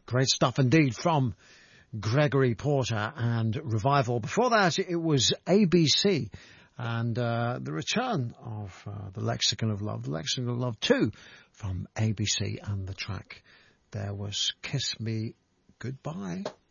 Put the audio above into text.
Great stuff indeed from Gregory Porter and Revival. Before that, it was ABC and the return of the Lexicon of Love 2 from ABC, and the track there was Kiss Me Goodbye.